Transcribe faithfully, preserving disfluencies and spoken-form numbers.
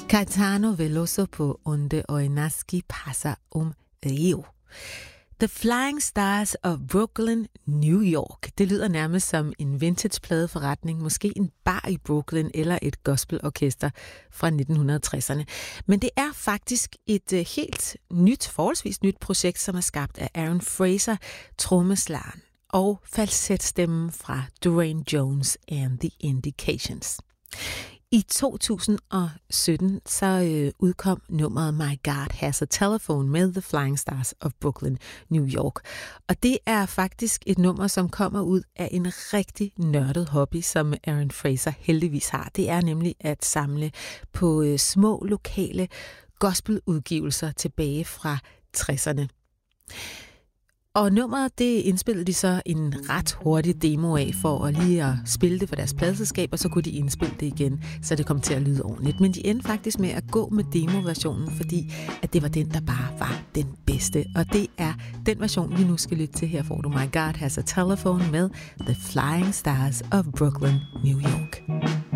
Caetano Veloso på Onde Oinaski passa um Rio. The Flying Stars of Brooklyn, New York. Det lyder nærmest som en vintage-pladeforretning, måske en bar i Brooklyn eller et gospelorkester fra nitten tresserne. Men det er faktisk et uh, helt nyt, forholdsvis nyt projekt, som er skabt af Aaron Fraser, trommeslageren, og falsetstemmen fra Duane Jones and the Indications. I to tusind sytten så øh, udkom nummeret My God Has a Telephone med The Flying Stars of Brooklyn, New York. Og det er faktisk et nummer, som kommer ud af en rigtig nørdet hobby, som Aaron Fraser heldigvis har. Det er nemlig at samle på øh, små lokale gospeludgivelser tilbage fra tresserne. Og nummeret, det indspillede de så en ret hurtig demo af for at lige at spille det for deres pladeselskab, og så kunne de indspille det igen, så det kom til at lyde ordentligt. Men de endte faktisk med at gå med demoversionen, fordi at det var den, der bare var den bedste. Og det er den version, vi nu skal lytte til. Her får du My God Has a Telephone med The Flying Stars of Brooklyn, New York.